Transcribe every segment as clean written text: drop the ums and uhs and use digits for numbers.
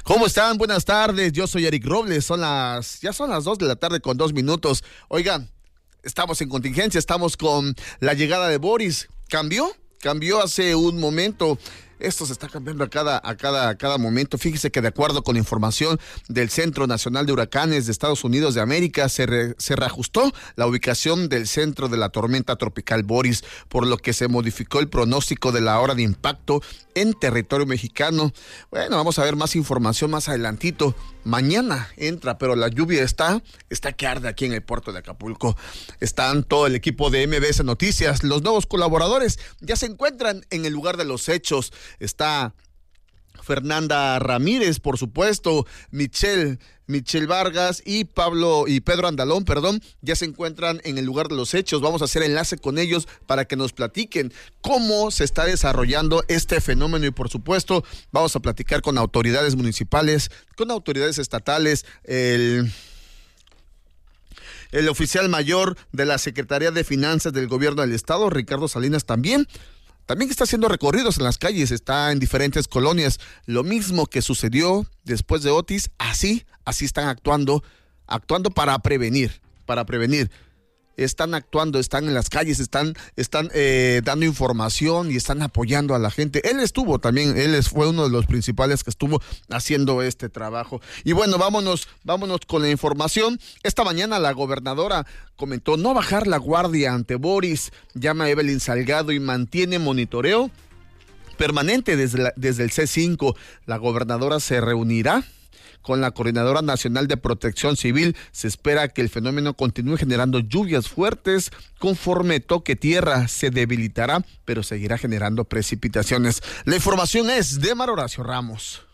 ¿Cómo están? Buenas tardes, yo soy Eric Robles, ya son las 2 de la tarde con 2 minutos. Oigan, estamos en contingencia, estamos con la llegada de Boris. Cambió hace un momento. Esto se está cambiando a cada momento. Fíjese que de acuerdo con la información del Centro Nacional de Huracanes de Estados Unidos de América, se reajustó la ubicación del centro de la tormenta tropical Boris, por lo que se modificó el pronóstico de la hora de impacto en territorio mexicano. Bueno, vamos a ver más información más adelantito. Mañana entra, pero la lluvia está que arde aquí en el puerto de Acapulco. Están todo el equipo de MBS Noticias. Los nuevos colaboradores ya se encuentran en el lugar de los hechos. Está Fernanda Ramírez, por supuesto, Michelle Vargas y Pedro Andalón, ya se encuentran en el lugar de los hechos. Vamos a hacer enlace con ellos para que nos platiquen cómo se está desarrollando este fenómeno y por supuesto vamos a platicar con autoridades municipales, con autoridades estatales, el oficial mayor de la Secretaría de Finanzas del Gobierno del Estado, Ricardo Salinas, también está haciendo recorridos en las calles, está en diferentes colonias. Lo mismo que sucedió después de Otis, así están actuando para prevenir. Están actuando, están en las calles, están dando información y están apoyando a la gente. Él fue uno de los principales que estuvo haciendo este trabajo. Y bueno, vámonos con la información. Esta mañana la gobernadora comentó no bajar la guardia ante Boris, llama a Evelyn Salgado y mantiene monitoreo permanente desde el C5. La gobernadora se reunirá con la Coordinadora Nacional de Protección Civil. Se espera que el fenómeno continúe generando lluvias fuertes. Conforme toque tierra, se debilitará, pero seguirá generando precipitaciones. La información es de Mar Horacio Ramos.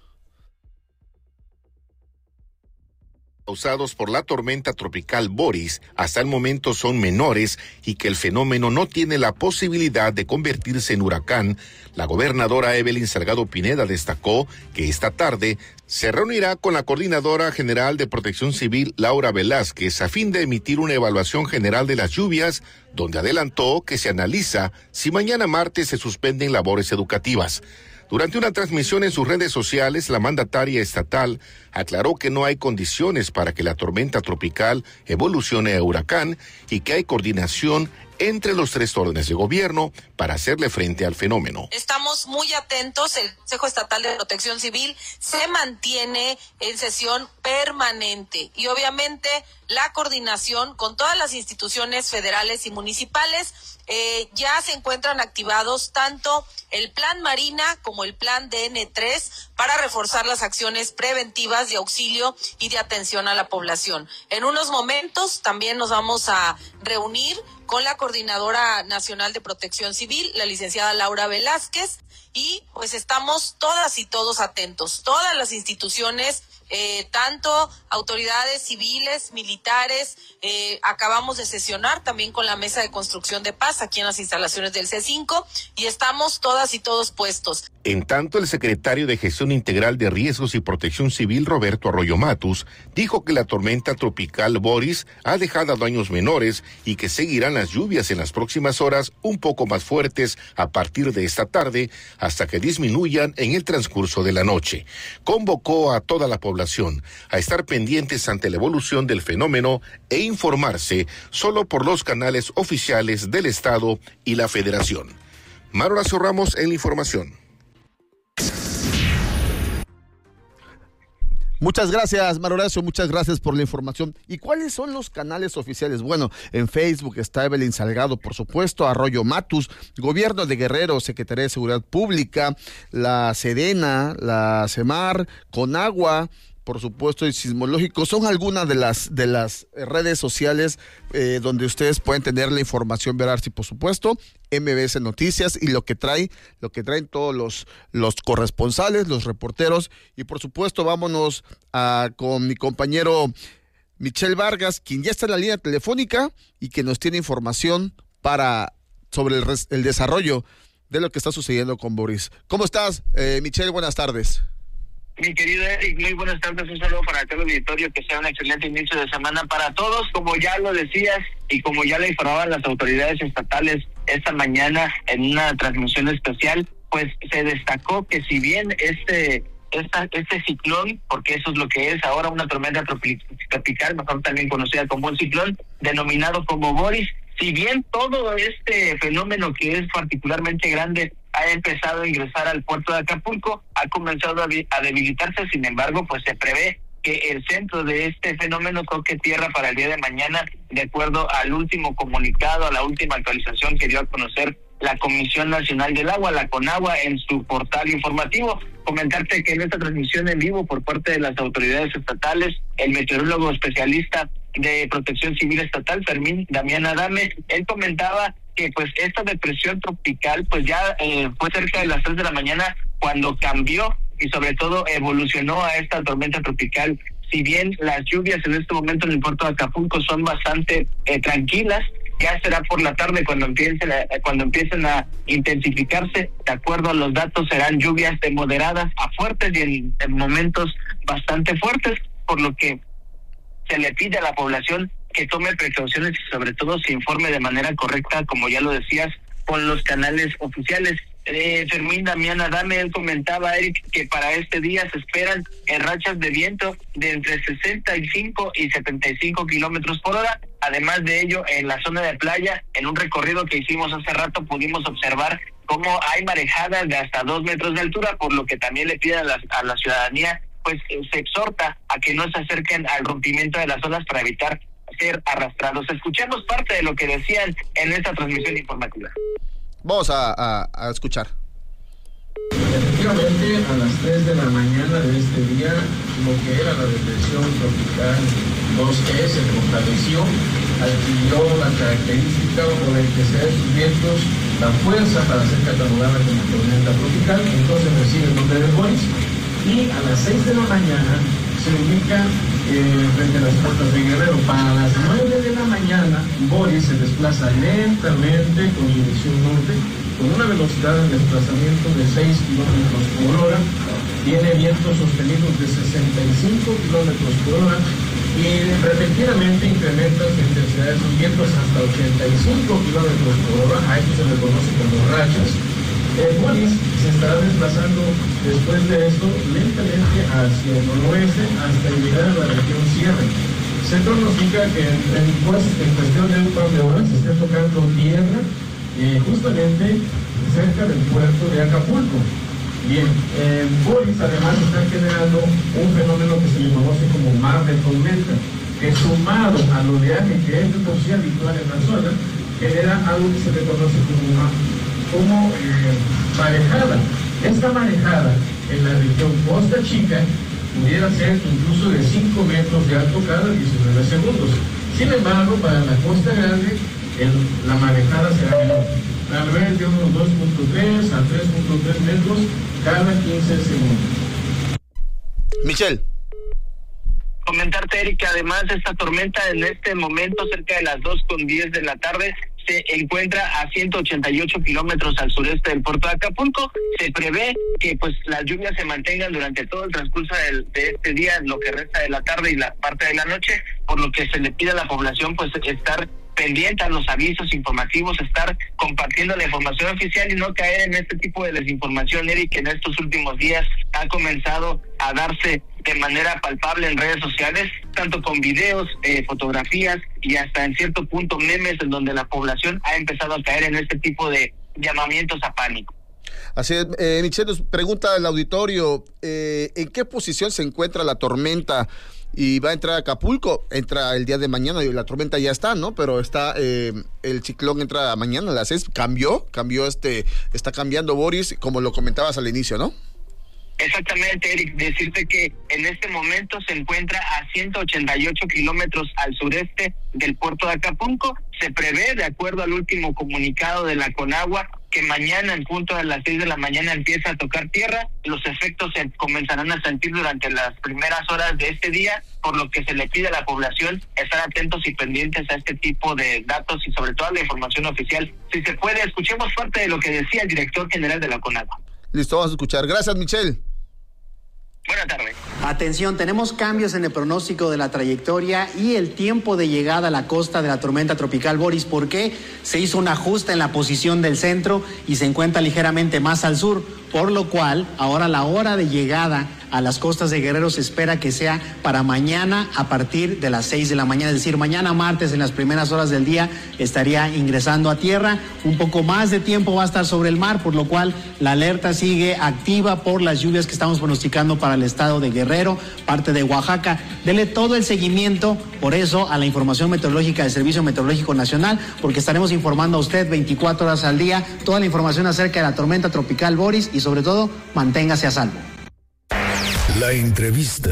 Causados por la tormenta tropical Boris, hasta el momento son menores y que el fenómeno no tiene la posibilidad de convertirse en huracán. La gobernadora Evelyn Salgado Pineda destacó que esta tarde se reunirá con la Coordinadora General de Protección Civil, Laura Velázquez, a fin de emitir una evaluación general de las lluvias, donde adelantó que se analiza si mañana martes se suspenden labores educativas. Durante una transmisión en sus redes sociales, la mandataria estatal aclaró que no hay condiciones para que la tormenta tropical evolucione a huracán y que hay coordinación entre los 3 órdenes de gobierno para hacerle frente al fenómeno. Estamos muy atentos, el Consejo Estatal de Protección Civil se mantiene en sesión permanente y obviamente la coordinación con todas las instituciones federales y municipales. Ya se encuentran activados tanto el Plan Marina como el Plan DN3 para reforzar las acciones preventivas de auxilio y de atención a la población. En unos momentos también nos vamos a reunir con la Coordinadora Nacional de Protección Civil, la licenciada Laura Velázquez, y pues estamos todas y todos atentos, todas las instituciones, tanto autoridades civiles, militares, acabamos de sesionar también con la Mesa de Construcción de Paz aquí en las instalaciones del C5 y estamos todas y todos puestos. En tanto, el secretario de Gestión Integral de Riesgos y Protección Civil, Roberto Arroyo Matus, dijo que la tormenta tropical Boris ha dejado daños menores y que seguirán las lluvias en las próximas horas un poco más fuertes a partir de esta tarde hasta que disminuyan en el transcurso de la noche. Convocó a toda la población a estar pendientes ante la evolución del fenómeno e informarse solo por los canales oficiales del Estado y la Federación. Mar Horacio Ramos en la información. Muchas gracias, Mar Horacio, muchas gracias por la información. ¿Y cuáles son los canales oficiales? Bueno, en Facebook está Evelyn Salgado, por supuesto, Arroyo Matus, Gobierno de Guerrero, Secretaría de Seguridad Pública, la Sedena, la Semar, Conagua, por supuesto, y Sismológico. Son algunas de las redes sociales donde ustedes pueden tener la información veraz y, por supuesto, MBS Noticias y lo que traen todos los corresponsales, los reporteros. Y, por supuesto, vámonos con mi compañero Michelle Vargas, quien ya está en la línea telefónica y que nos tiene información sobre el desarrollo de lo que está sucediendo con Boris. ¿Cómo estás, Michelle? Buenas tardes. Mi querido Eric, muy buenas tardes, un saludo para todo el auditorio, que sea un excelente inicio de semana para todos. Como ya lo decías y como ya le informaban las autoridades estatales esta mañana en una transmisión especial, pues se destacó que si bien este este ciclón, porque eso es lo que es ahora, una tormenta tropical, mejor también conocida como un ciclón, denominado como Boris. Si bien todo este fenómeno, que es particularmente grande, ha empezado a ingresar al puerto de Acapulco, ha comenzado a debilitarse, sin embargo, pues se prevé que el centro de este fenómeno toque tierra para el día de mañana, de acuerdo al último comunicado, a la última actualización que dio a conocer la Comisión Nacional del Agua, la CONAGUA, en su portal informativo. Comentarte que en esta transmisión en vivo por parte de las autoridades estatales, el meteorólogo especialista de Protección Civil Estatal, Fermín Damián Adame, él comentaba que pues esta depresión tropical pues ya fue cerca de las 3 de la mañana cuando cambió y sobre todo evolucionó a esta tormenta tropical. Si bien las lluvias en este momento en el puerto de Acapulco son bastante tranquilas, ya será por la tarde cuando empiecen a intensificarse. De acuerdo a los datos, serán lluvias de moderadas a fuertes y en momentos bastante fuertes, por lo que se le pide a la población que tome precauciones y sobre todo se informe de manera correcta, como ya lo decías, con los canales oficiales. Fermín Damián Adame, él comentaba, Eric, que para este día se esperan rachas de viento de entre 65 y 75 kilómetros por hora. Además de ello, en la zona de playa, en un recorrido que hicimos hace rato, pudimos observar cómo hay marejadas de hasta 2 metros de altura, por lo que también le piden a la ciudadanía, pues se exhorta a que no se acerquen al rompimiento de las olas para evitar ser arrastrados. Escuchemos parte de lo que decían en esta transmisión informativa. Vamos a escuchar. Efectivamente, a las 3 de la mañana de este día, lo que era la depresión tropical 2E se fortaleció, adquirió la característica o la intensidad de sus vientos, la fuerza para ser catalogada como tormenta tropical, entonces recibe el nombre de Boris, y a las 6 de la mañana se ubica frente a las costas de Guerrero. Para las 9 de la mañana, Boris se desplaza lentamente con dirección norte, con una velocidad de desplazamiento de 6 kilómetros por hora, tiene vientos sostenidos de 65 kilómetros por hora y repentinamente incrementa su intensidad de sus vientos hasta 85 kilómetros por hora. A esto se le conoce como rachas. Boris se estará desplazando después de esto lentamente hacia el noroeste hasta llegar a la región Sierra. Se pronostica que en cuestión de un par de horas se esté tocando tierra justamente cerca del puerto de Acapulco. Bien, Boris además está generando un fenómeno que se le conoce como mar de tormenta, que sumado al oleaje que es de por sí habitual en la zona, genera algo que se le conoce como marejada. Esta marejada en la región Costa Chica pudiera ser incluso de 5 metros de alto cada 19 segundos. Sin embargo, para la Costa Grande, la marejada será menor, al ver de unos 2.3 a 3.3 metros cada 15 segundos. Michelle. Comentarte, Eric, que además esta tormenta en este momento, cerca de las 2:10 de la tarde, se encuentra a 188 kilómetros al sureste del puerto de Acapulco. Se prevé que pues las lluvias se mantengan durante todo el transcurso de este día, lo que resta de la tarde y la parte de la noche, por lo que se le pide a la población pues estar pendiente a los avisos informativos, estar compartiendo la información oficial y no caer en este tipo de desinformación, Eric, que en estos últimos días ha comenzado a darse de manera palpable en redes sociales, tanto con videos, fotografías y hasta en cierto punto memes, en donde la población ha empezado a caer en este tipo de llamamientos a pánico. Así es, Michelle, nos pregunta el auditorio, ¿en qué posición se encuentra la tormenta? Y va a entrar a Acapulco, entra el día de mañana, y la tormenta ya está, ¿no? Pero está, el ciclón entra mañana a las 6, está cambiando Boris, como lo comentabas al inicio, ¿no? Exactamente, Eric, decirte que en este momento se encuentra a 188 kilómetros al sureste del puerto de Acapulco. Se prevé, de acuerdo al último comunicado de la CONAGUA, que mañana en punto de las 6 de la mañana empieza a tocar tierra. Los efectos se comenzarán a sentir durante las primeras horas de este día, por lo que se le pide a la población estar atentos y pendientes a este tipo de datos y sobre todo a la información oficial. Si se puede, escuchemos parte de lo que decía el director general de la CONAGUA. Listo, vamos a escuchar. Gracias, Michelle. Buenas tardes. Atención, tenemos cambios en el pronóstico de la trayectoria y el tiempo de llegada a la costa de la tormenta tropical Boris. ¿Por qué? Se hizo un ajuste en la posición del centro y se encuentra ligeramente más al sur, por lo cual ahora la hora de llegada a las costas de Guerrero se espera que sea para mañana a partir de las 6 de la mañana, es decir, mañana martes en las primeras horas del día estaría ingresando a tierra. Un poco más de tiempo va a estar sobre el mar, por lo cual la alerta sigue activa por las lluvias que estamos pronosticando para el estado de Guerrero, parte de Oaxaca. Dele todo el seguimiento, por eso, a la información meteorológica del Servicio Meteorológico Nacional, porque estaremos informando a usted 24 horas al día, toda la información acerca de la tormenta tropical Boris y sobre todo, manténgase a salvo. La entrevista.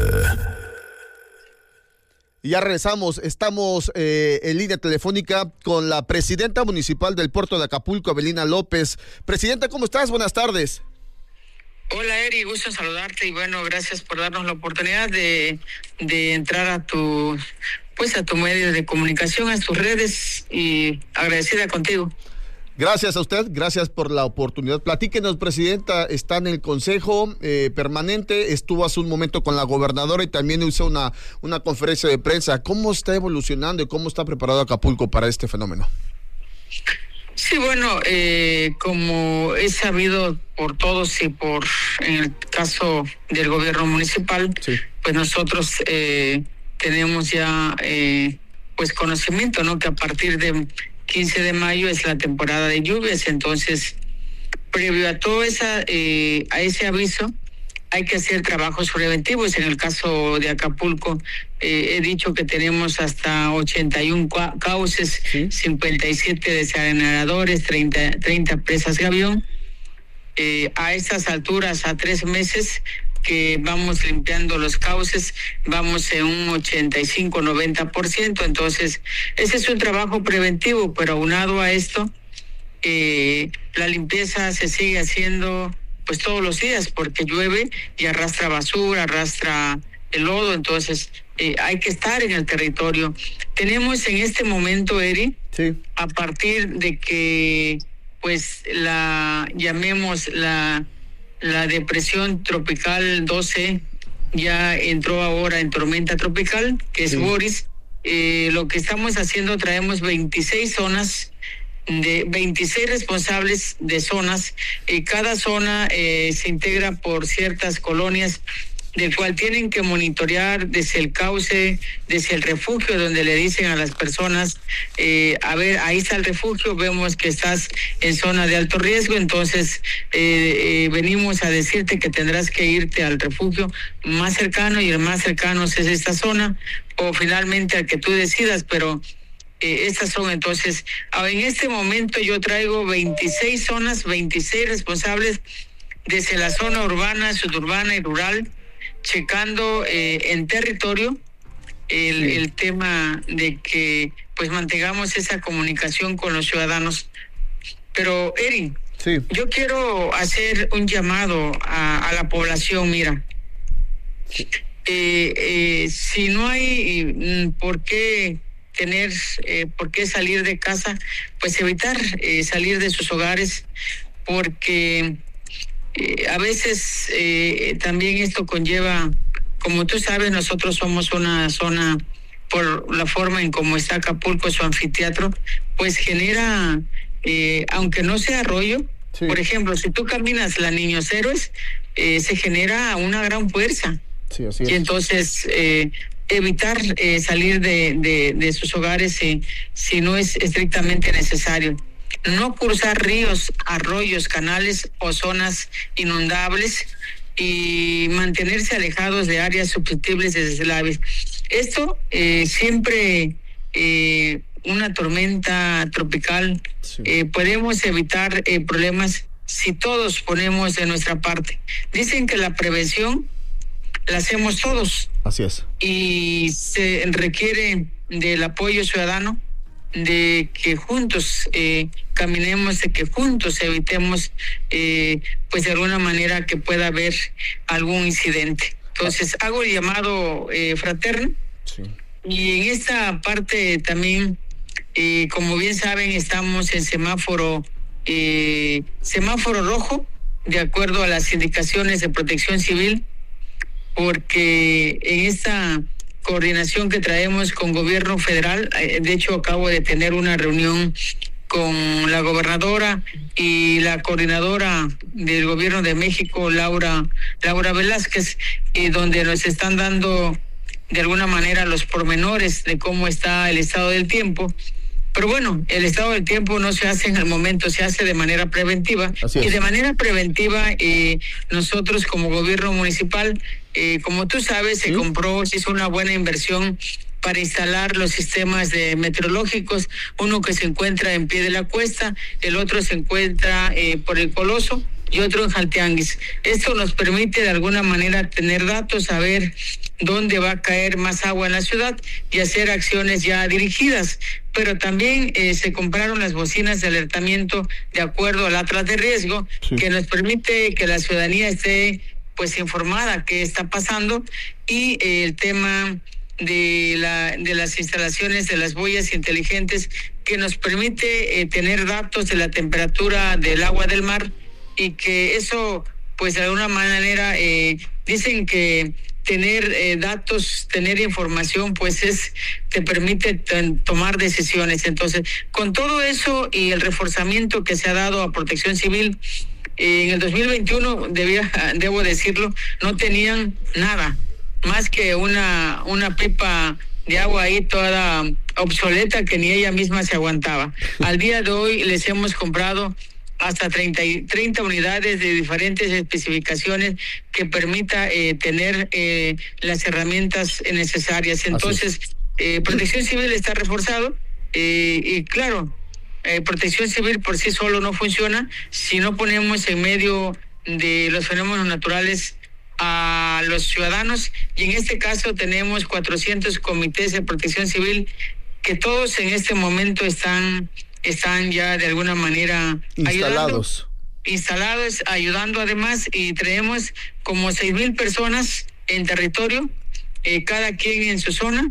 Y ya regresamos, estamos en línea telefónica con la presidenta municipal del puerto de Acapulco, Evelina López. Presidenta, ¿cómo estás? Buenas tardes. Hola, Eri, gusto en saludarte y bueno, gracias por darnos la oportunidad de entrar a tu medio de comunicación, a tus redes, y agradecida contigo. Gracias a usted, gracias por la oportunidad. Platíquenos, presidenta, está en el consejo permanente, estuvo hace un momento con la gobernadora y también hizo una conferencia de prensa. ¿Cómo está evolucionando y cómo está preparado Acapulco para este fenómeno? Sí, bueno, como es sabido por todos y en el caso del gobierno municipal, sí, pues nosotros tenemos ya pues conocimiento, ¿no? Que a partir de 15 de mayo es la temporada de lluvias, entonces previo a todo a ese aviso hay que hacer trabajos preventivos. En el caso de Acapulco he dicho que tenemos hasta 81 cauces, ¿sí? 57 desarenadores, 30 presas gavión. A estas alturas, a 3 meses que vamos limpiando los cauces, vamos en un 85-90%, entonces ese es un trabajo preventivo, pero aunado a esto, la limpieza se sigue haciendo pues todos los días, porque llueve y arrastra basura, arrastra el lodo, entonces hay que estar en el territorio. Tenemos en este momento, Eri, sí, a partir de que pues llamemos la depresión tropical 12 ya entró ahora en tormenta tropical, que es, sí, Boris. Lo que estamos haciendo, traemos 26 zonas, de 26 responsables de zonas. Cada zona se integra por ciertas colonias, del cual tienen que monitorear desde el cauce, desde el refugio, donde le dicen a las personas, a ver, ahí está el refugio, vemos que estás en zona de alto riesgo, entonces venimos a decirte que tendrás que irte al refugio más cercano, y el más cercano es esta zona, o finalmente al que tú decidas, pero estas son entonces, en este momento yo traigo 26 zonas, 26 responsables desde la zona urbana, suburbana y rural, checando en territorio el tema de que pues mantengamos esa comunicación con los ciudadanos. Pero Eri, sí, yo quiero hacer un llamado a la población. Mira, sí, si no hay por qué salir de casa, pues evitar salir de sus hogares, porque a veces también esto conlleva, como tú sabes, nosotros somos una zona, por la forma en cómo está Acapulco, su anfiteatro, pues genera, aunque no sea arroyo, sí, por ejemplo, si tú caminas la Niños Héroes, se genera una gran fuerza. Sí, así es. Y entonces evitar salir de sus hogares si no es estrictamente necesario. No cruzar ríos, arroyos, canales o zonas inundables, y mantenerse alejados de áreas susceptibles de deslaves. Esto siempre una tormenta tropical, sí, podemos evitar problemas si todos ponemos de nuestra parte. Dicen que la prevención la hacemos todos. Así es. Y se requiere del apoyo ciudadano, de que juntos caminemos, de que juntos evitemos pues de alguna manera que pueda haber algún incidente. Entonces hago el llamado fraterno, sí, y en esta parte también, como bien saben, estamos en semáforo rojo, de acuerdo a las indicaciones de Protección Civil, porque en esta coordinación que traemos con gobierno federal, de hecho acabo de tener una reunión con la gobernadora y la coordinadora del Gobierno de México, Laura Velázquez, donde nos están dando de alguna manera los pormenores de cómo está el estado del tiempo. Pero bueno, el estado del tiempo no se hace en el momento, se hace de manera preventiva. Y de manera preventiva, nosotros como gobierno municipal, como tú sabes, se hizo una buena inversión para instalar los sistemas meteorológicos, uno que se encuentra en pie de la cuesta, el otro se encuentra por el Coloso y otro en Jaltianguis. Esto nos permite de alguna manera tener datos, saber dónde va a caer más agua en la ciudad y hacer acciones ya dirigidas. Pero también se compraron las bocinas de alertamiento de acuerdo al atlas de riesgo, que nos permite que la ciudadanía esté pues informada qué está pasando, y el tema de las instalaciones de las boyas inteligentes, que nos permite tener datos de la temperatura del agua del mar, y que eso pues de alguna manera dicen que tener datos, tener información, pues te permite tomar decisiones. Entonces, con todo eso y el reforzamiento que se ha dado a Protección Civil, en el 2021, debo decirlo, no tenían nada más que una pipa de agua ahí toda obsoleta que ni ella misma se aguantaba. Al día de hoy les hemos comprado hasta 30 unidades de diferentes especificaciones que permita tener las herramientas necesarias. Entonces, Protección Civil está reforzado y claro, Protección Civil por sí solo no funciona si no ponemos en medio de los fenómenos naturales a los ciudadanos, y en este caso tenemos 400 comités de Protección Civil que todos en este momento están ya de alguna manera instalados, ayudando además, y tenemos como 6,000 personas en territorio, cada quien en su zona,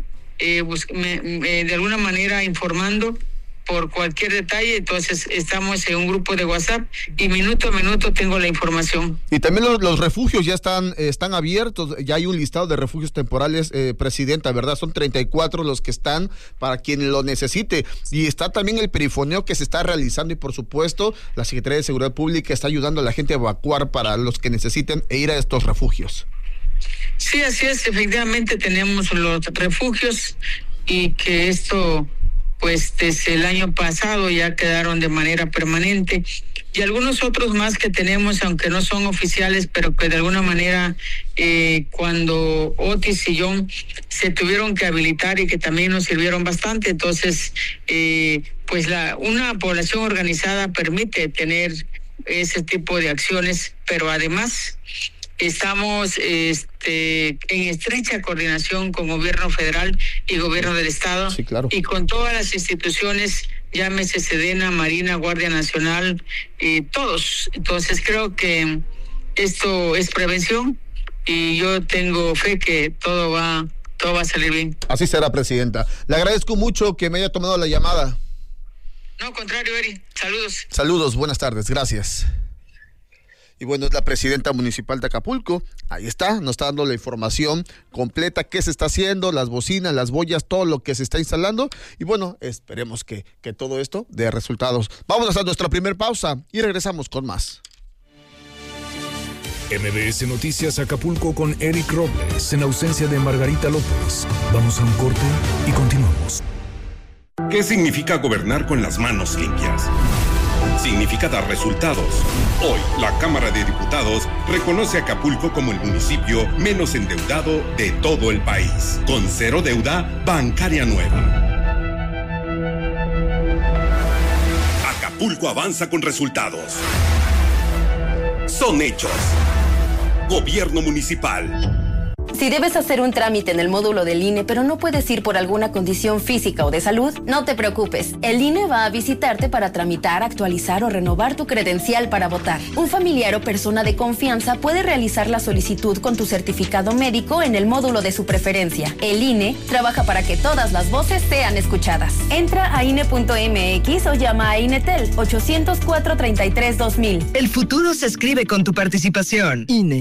de alguna manera informando por cualquier detalle. Entonces estamos en un grupo de WhatsApp y minuto a minuto tengo la información. Y también los refugios ya están abiertos, ya hay un listado de refugios temporales, Presidenta, ¿verdad? Son 34 los que están para quien lo necesite, y está también el perifoneo que se está realizando, y por supuesto la Secretaría de Seguridad Pública está ayudando a la gente a evacuar para los que necesiten e ir a estos refugios. Sí, así es, efectivamente tenemos los refugios, y que esto pues desde el año pasado ya quedaron de manera permanente, y algunos otros más que tenemos, aunque no son oficiales, pero que de alguna manera cuando Otis y John se tuvieron que habilitar y que también nos sirvieron bastante. Entonces pues una población organizada permite tener ese tipo de acciones, pero además estamos en estrecha coordinación con Gobierno Federal y Gobierno del Estado, sí, claro, y con todas las instituciones, llámese Sedena, Marina, Guardia Nacional, todos. Entonces creo que esto es prevención, y yo tengo fe que todo va a salir bien. Así será, Presidenta. Le agradezco mucho que me haya tomado la llamada. No, contrario, Eri. Saludos. Saludos, buenas tardes, gracias. Y bueno, es la presidenta municipal de Acapulco. Ahí está, nos está dando la información completa, qué se está haciendo, las bocinas, las boyas, todo lo que se está instalando. Y bueno, esperemos que todo esto dé resultados. Vamos a hacer nuestra primera pausa y regresamos con más. MBS Noticias Acapulco con Eric Robles, en ausencia de Margarita López. Vamos a un corte y continuamos. ¿Qué significa gobernar con las manos limpias? Significa dar resultados. Hoy, la Cámara de Diputados reconoce a Acapulco como el municipio menos endeudado de todo el país, con 0 deuda bancaria nueva. Acapulco avanza con resultados. Son hechos. Gobierno municipal. Si debes hacer un trámite en el módulo del INE, pero no puedes ir por alguna condición física o de salud, no te preocupes. El INE va a visitarte para tramitar, actualizar o renovar tu credencial para votar. Un familiar o persona de confianza puede realizar la solicitud con tu certificado médico en el módulo de su preferencia. El INE trabaja para que todas las voces sean escuchadas. Entra a INE.mx o llama a INETEL 804-33-2000. El futuro se escribe con tu participación. INE.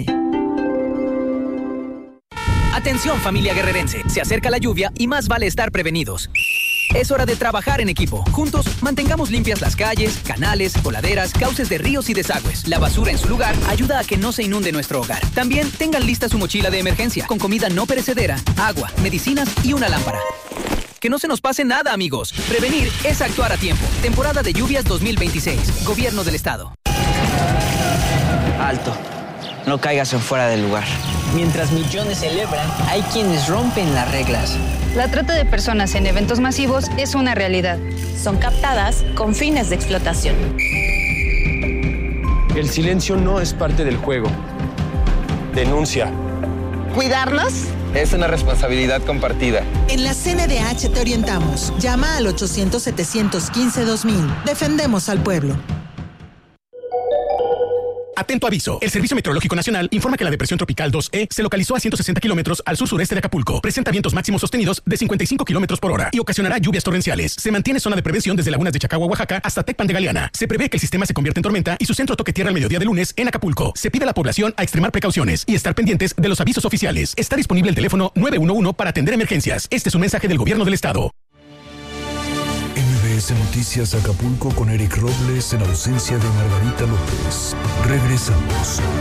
Atención, familia guerrerense, se acerca la lluvia y más vale estar prevenidos. Es hora de trabajar en equipo. Juntos, mantengamos limpias las calles, canales, coladeras, cauces de ríos y desagües. La basura en su lugar ayuda a que no se inunde nuestro hogar. También tengan lista su mochila de emergencia, con comida no perecedera, agua, medicinas y una lámpara. Que no se nos pase nada, amigos. Prevenir es actuar a tiempo. Temporada de lluvias 2026. Gobierno del Estado. Alto. No caigas en fuera del lugar. Mientras millones celebran, hay quienes rompen las reglas. La trata de personas en eventos masivos es una realidad. Son captadas con fines de explotación. El silencio no es parte del juego. Denuncia. ¿Cuidarnos? Es una responsabilidad compartida. En la CNDH te orientamos. Llama al 800-715-2000. Defendemos al pueblo. Atento aviso. El Servicio Meteorológico Nacional informa que la depresión tropical 2E se localizó a 160 kilómetros al sur-sureste de Acapulco. Presenta vientos máximos sostenidos de 55 kilómetros por hora y ocasionará lluvias torrenciales. Se mantiene zona de prevención desde lagunas de Chacagua, Oaxaca, hasta Tecpan de Galeana. Se prevé que el sistema se convierta en tormenta y su centro toque tierra al mediodía de lunes en Acapulco. Se pide a la población a extremar precauciones y estar pendientes de los avisos oficiales. Está disponible el teléfono 911 para atender emergencias. Este es un mensaje del Gobierno del Estado. MBS Noticias Acapulco con Eric Robles en ausencia de Margarita López. Regresamos.